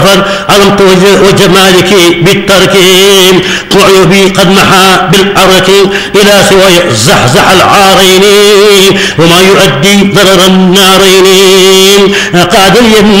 علمت وجمالك بالترك وعيوبي قد محى بالأرك إلى سوى زحزح العارين وما يؤدي ضرر النارين قاد لي